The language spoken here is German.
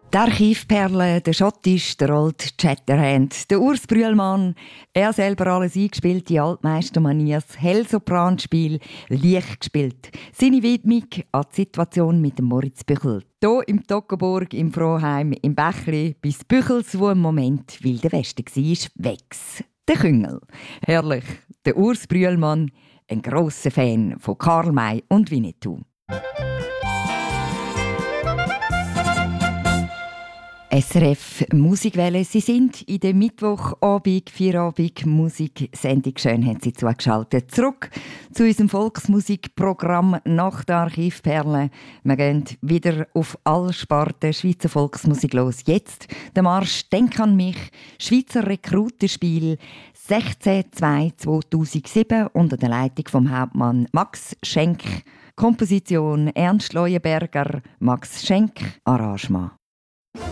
Die Archivperle, der Schottisch, der Old Shatterhand, der Urs Brühlmann, er selber alles eingespielt, die Altmeistermanier, das Hellsopranspiel, leicht gespielt. Seine Widmung an die Situation mit dem Moritz Büchel. Hier im Toggenburg, im Froheim, im Bächli, bis Büchels, wo im Moment Wilde Westen war, wächst. Der Küngel. Herrlich. Der Urs Brühlmann, ein grosser Fan von Karl May und Winnetou. SRF Musikwelle. Sie sind in der Mittwochabend, Feierabend Musiksendung. Schön haben Sie zugeschaltet. Zurück zu unserem Volksmusikprogramm nach der Archivperle. Wir gehen wieder auf alle Sparten Schweizer Volksmusik los. Jetzt der Marsch «Denk an mich», Schweizer Rekrutenspiel 16.02.2007 unter der Leitung vom Hauptmann Max Schenk. Komposition Ernst Leuenberger, Max Schenk, Arrangement